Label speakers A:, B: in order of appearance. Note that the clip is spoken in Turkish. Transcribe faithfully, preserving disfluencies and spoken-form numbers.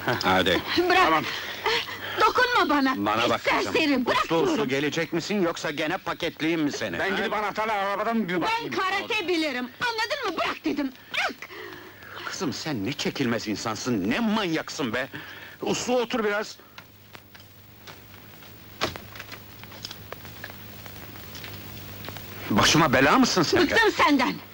A: Hadi.
B: Bırak!
C: Tamam.
B: Dokunma bana!
A: Bana bak kızım.
B: Serseri, bırak
A: Uslu uslu
B: diyorum!
A: gelecek misin yoksa gene paketleyeyim mi seni?
C: Ben
A: ha?
C: gidip anahtarla arabadan bir
B: Ben
C: bakayım.
B: karate bilirim, anladın mı? Bırak dedim, bırak!
A: Kızım sen ne çekilmez insansın, ne manyaksın be! Uslu otur biraz! Başıma bela mısın sen be?
B: Bıktım senden!